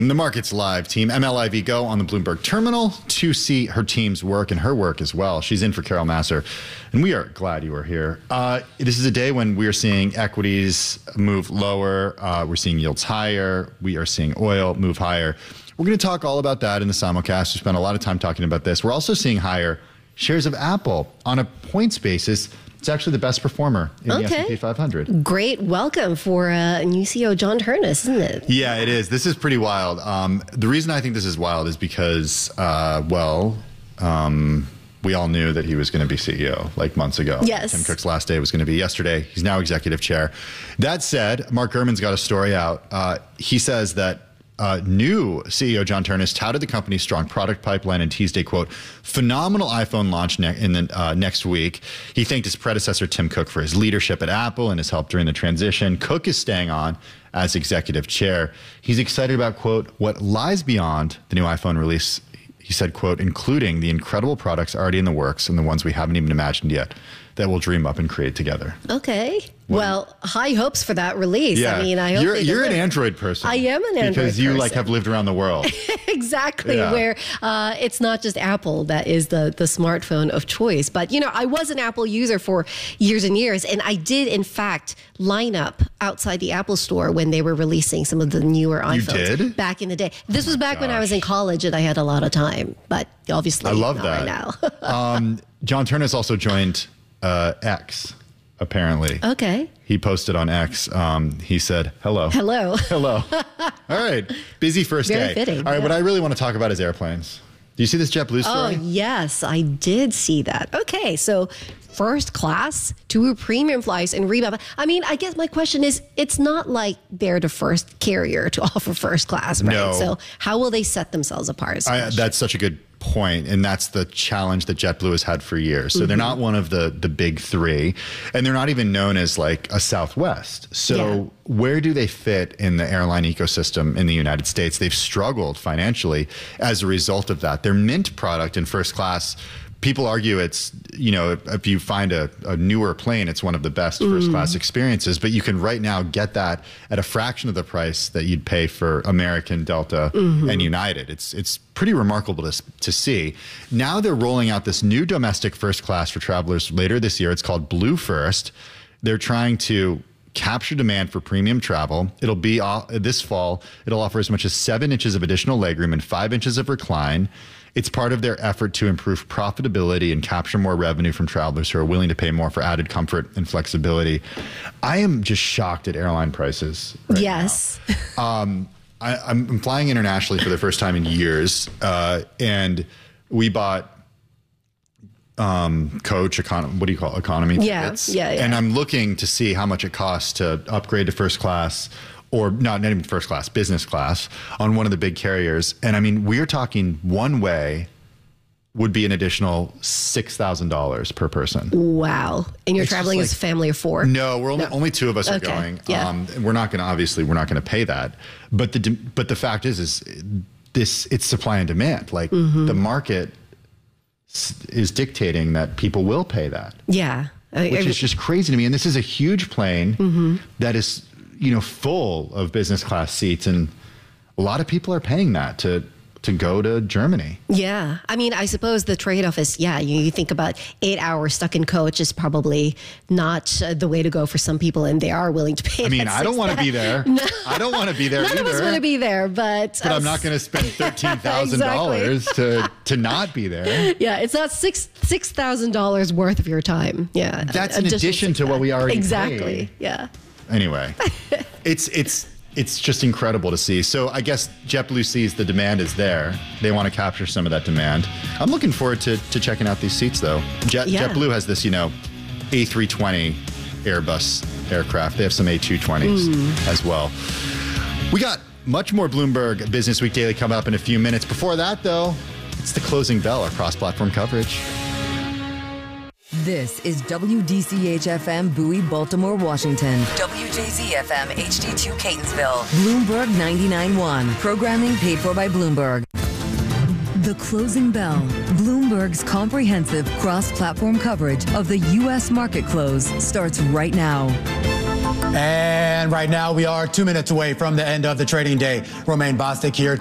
The market's live. Team MLIV Go on the Bloomberg Terminal to see her team's work and her work as well. She's in for Carol Massar, and we are glad you are here. This is a day when we are seeing equities move lower. We're seeing yields higher. We are seeing oil move higher. We're going to talk all about that in the simulcast. We spent a lot of time talking about this. We're also seeing higher shares of Apple on a points basis. It's actually the best performer in the S&P 500. Great welcome for new CEO John Ternus, isn't it? Yeah, it is. This is pretty wild. The reason I think this is wild is because, we all knew that he was going to be CEO like months ago. Yes. Tim Cook's last day was going to be yesterday. He's now executive chair. That said, Mark Gurman's got a story out. He says that new CEO John Ternus touted the company's strong product pipeline and teased a, quote, phenomenal iPhone launch next week. He thanked his predecessor, Tim Cook, for his leadership at Apple and his help during the transition. Cook is staying on as executive chair. He's excited about, quote, what lies beyond the new iPhone release. He said, quote, including the incredible products already in the works and the ones we haven't even imagined yet that we'll dream up and create together. Okay. Well, high hopes for that release. Yeah. I mean, I hope you're an Android person. I am an Android because you person. have lived around the world. Exactly. Yeah. Where it's not just Apple that is the smartphone of choice. But, I was an Apple user for years and years. And I did, in fact, line up outside the Apple store when they were releasing some of the newer iPhones. You did? Back in the day. This was back when I was in college and I had a lot of time. But obviously, I love not that. right now. John Ternus also joined X, apparently. Okay. He posted on X. He said, hello. Hello. Hello. All right. Busy first Very day. fitting, All right. yeah. What I really want to talk about is airplanes. Do you see this JetBlue story? Oh, yes, I did see that. Okay, so first class to premium flights and rebound. I mean, I guess my question is, it's not like they're the first carrier to offer first class, right? No. So how will they set themselves apart? That's such a good point, and that's the challenge that JetBlue has had for years. So they're not one of the big three, and they're not even known as like a Southwest. So where do they fit in the airline ecosystem in the United States? They've struggled financially as a result of that. Their Mint product in first class, people argue it's, if you find a newer plane, it's one of the best first class experiences, but you can right now get that at a fraction of the price that you'd pay for American, Delta, and United. It's pretty remarkable to see. Now they're rolling out this new domestic first class for travelers later this year. It's called Blue First. They're trying to capture demand for premium travel. It'll be this fall. It'll offer as much as 7 inches of additional legroom and 5 inches of recline. It's part of their effort to improve profitability and capture more revenue from travelers who are willing to pay more for added comfort and flexibility. I am just shocked at airline prices right now. I'm flying internationally for the first time in years, and we bought coach economy tickets. Yeah. And I'm looking to see how much it costs to upgrade to first class, or not even first class, business class on one of the big carriers. And I mean, we're talking one way would be an additional $6,000 per person. Wow. And you're traveling as a family of 4? No, we're only 2 of us are going. Yeah. We're not going to pay that. But the fact is it's supply and demand. Like the market is dictating that people will pay that. Yeah. Which is just crazy to me. And this is a huge plane that is, full of business class seats. And a lot of people are paying that to go to Germany. Yeah. I mean, I suppose the trade-off is, you think about 8 hours stuck in coach is probably not the way to go for some people, and they are willing to pay. I mean, I don't want to be there. No. I don't want to be there None either. of us want to be there, but I'm not going to spend $13,000 to not be there. Yeah, it's not $6,000 worth of your time. Yeah. That's in addition to what we already Exactly. paid. Yeah. Anyway, it's just incredible to see. So I guess JetBlue sees the demand is there. They want to capture some of that demand. I'm looking forward to checking out these seats, though. JetBlue has this, A320 Airbus aircraft. They have some A220s as well. We got much more Bloomberg Business Week Daily coming up in a few minutes. Before that, though, it's the closing bell, our cross-platform coverage. This is WDCH-FM Bowie, Baltimore, Washington. WJZ-FM HD2 Catonsville. Bloomberg 99.1. Programming paid for by Bloomberg. The Closing Bell. Bloomberg's comprehensive cross-platform coverage of the U.S. market close starts right now. And right now we are 2 minutes away from the end of the trading day. Romaine Bostick here.